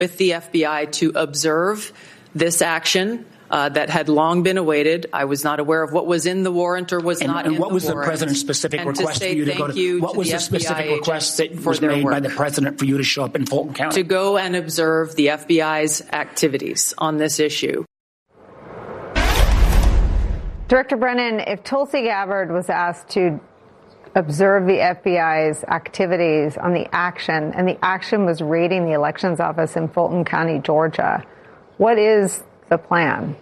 with the FBI to observe this action that had long been awaited. I was not aware of what was in the warrant or was not in the warrant. And what was the president's specific request for you to go to? What was the specific request that was made by the president for you to show up in Fulton County? To go and observe the FBI's activities on this issue. Director Brennan, if Tulsi Gabbard was asked to observe the FBI's activities on the action, and the action was raiding the elections office in Fulton County, Georgia, what is the plan?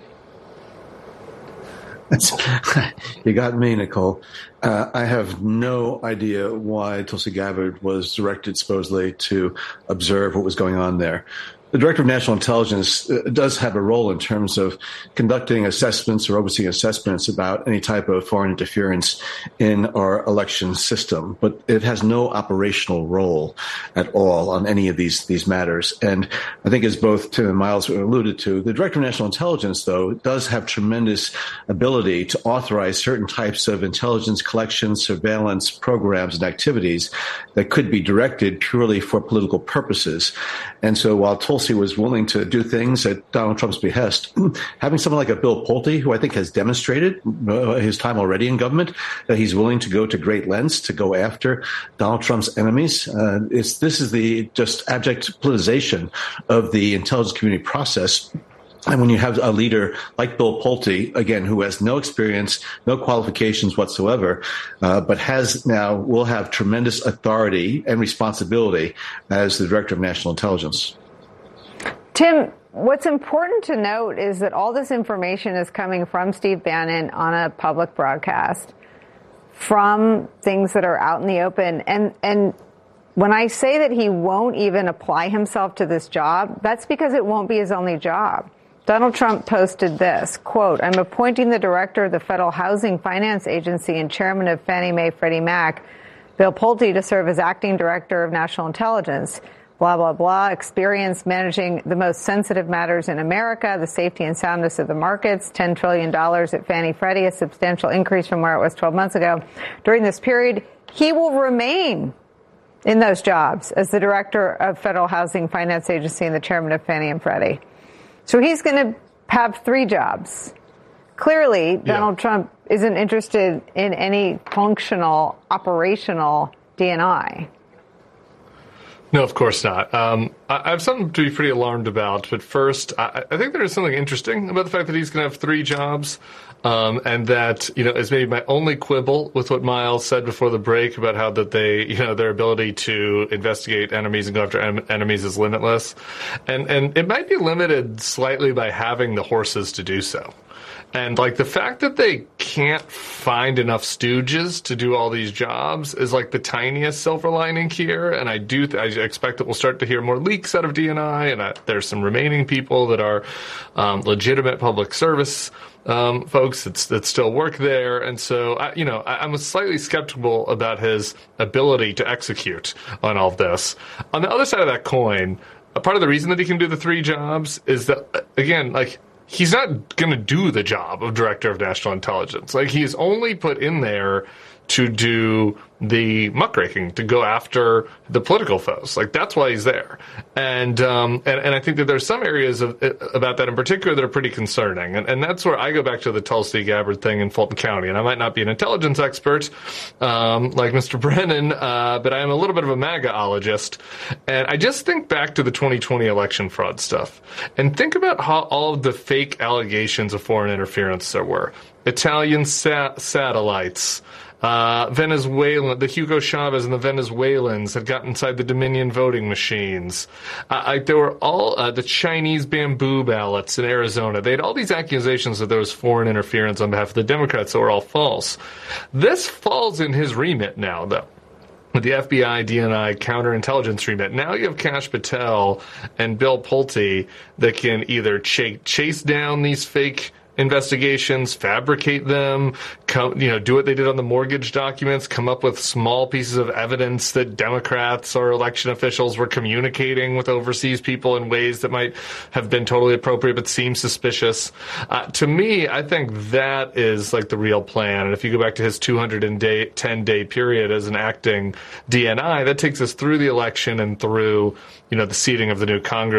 You got me, Nicole. I have no idea why Tulsi Gabbard was directed supposedly to observe what was going on there. The Director of National Intelligence does have a role in terms of conducting assessments or overseeing assessments about any type of foreign interference in our election system, but it has no operational role at all on any of these matters. And I think, as both Tim and Miles alluded to, the Director of National Intelligence, though, does have tremendous ability to authorize certain types of intelligence collection, surveillance programs and activities that could be directed purely for political purposes. And so while Tulsi was willing to do things at Donald Trump's behest, having someone like a Bill Pulte, who I think has demonstrated his time already in government, that he's willing to go to great lengths to go after Donald Trump's enemies, this is the just abject politicization of the intelligence community process. And when you have a leader like Bill Pulte, again, who has no experience, no qualifications whatsoever, but will have tremendous authority and responsibility as the Director of National Intelligence. Tim, what's important to note is that all this information is coming from Steve Bannon on a public broadcast, from things that are out in the open. And when I say that he won't even apply himself to this job, that's because it won't be his only job. Donald Trump posted this, quote, "I'm appointing the director of the Federal Housing Finance Agency and chairman of Fannie Mae Freddie Mac, Bill Pulte, to serve as acting director of national intelligence. Blah, blah, blah. Experience managing the most sensitive matters in America, the safety and soundness of the markets, $10 trillion at Fannie Freddie, a substantial increase from where it was 12 months ago. During this period, he will remain in those jobs as the director of Federal Housing Finance Agency and the chairman of Fannie and Freddie." So he's going to have 3 jobs. Clearly, Donald Trump isn't interested in any functional, operational DNI. No, of course not. I have something to be pretty alarmed about. But first, I think there is something interesting about the fact that he's going to have 3 jobs. And that, is maybe my only quibble with what Miles said before the break about how that they, their ability to investigate enemies and go after enemies is limitless. And it might be limited slightly by having the horses to do so. And the fact that they can't find enough stooges to do all these jobs is the tiniest silver lining here. And I expect that we'll start to hear more leaks out of DNI, and there's some remaining people that are legitimate public service folks that still work there. And so, I'm slightly skeptical about his ability to execute on all of this. On the other side of that coin, a part of the reason that he can do the 3 jobs is that, again, he's not going to do the job of Director of National Intelligence. He's only put in there to do the muckraking, to go after the political foes. That's why he's there. And I think that there's some areas about that in particular that are pretty concerning. And that's where I go back to the Tulsi Gabbard thing in Fulton County. And I might not be an intelligence expert, like Mr. Brennan, but I am a little bit of a MAGA-ologist. And I just think back to the 2020 election fraud stuff and think about how all of the fake allegations of foreign interference there were. Italian satellites, Venezuelan, the Hugo Chavez and the Venezuelans had gotten inside the Dominion voting machines. There were all the Chinese bamboo ballots in Arizona. They had all these accusations that there was foreign interference on behalf of the Democrats that were all false. This falls in his remit now, though. With the FBI, DNI, counterintelligence remit. Now you have Kash Patel and Bill Pulte that can either chase down these fake investigations, fabricate them, do what they did on the mortgage documents, come up with small pieces of evidence that Democrats or election officials were communicating with overseas people in ways that might have been totally appropriate but seem suspicious. To me, I think that is like the real plan. And if you go back to his 210-day period as an acting DNI, that takes us through the election and through, the seating of the new Congress.